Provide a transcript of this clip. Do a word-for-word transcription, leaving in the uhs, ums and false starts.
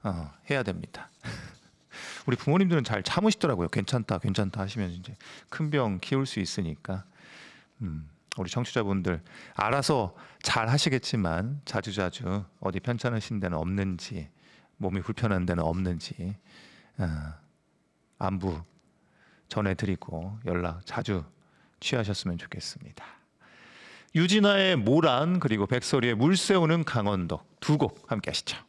어, 해야 됩니다. 우리 부모님들은 잘 참으시더라고요. 괜찮다, 괜찮다 하시면 이제 큰 병 키울 수 있으니까. 음, 우리 청취자분들 알아서 잘 하시겠지만 자주자주 어디 편찮으신 데는 없는지, 몸이 불편한 데는 없는지 어, 안부 전해드리고 연락 자주 취하셨으면 좋겠습니다. 유진아의 모란 그리고 백설이의 물 새우는 강원도 두 곡 함께 하시죠.